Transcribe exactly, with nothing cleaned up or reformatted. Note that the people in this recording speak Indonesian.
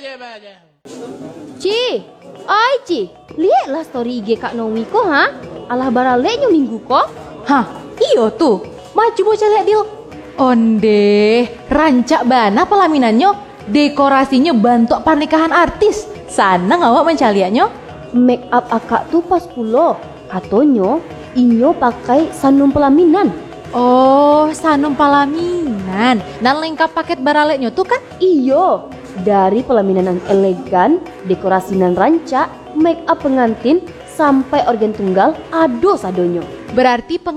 Ci, oi Ci, lihatlah story I G Kak Nomi ko ha. Alah baraleknya minggu ko. Hah, iyo tuh. Maju bocah lihat dil. Onde, rancak bana pelaminannya, dekorasinya bantu pernikahan artis. Sana ngawak mencaliannya. Make up akak tuh pas pulo. Katonyo, inyo pakai sanum pelaminan. Oh, sanum pelaminan. Dan lengkap paket baraleknya tuh kan? Iyo, dari pelaminan yang elegan, dekorasi nan rancak, make up pengantin, sampai organ tunggal, ado sadonyo. Berarti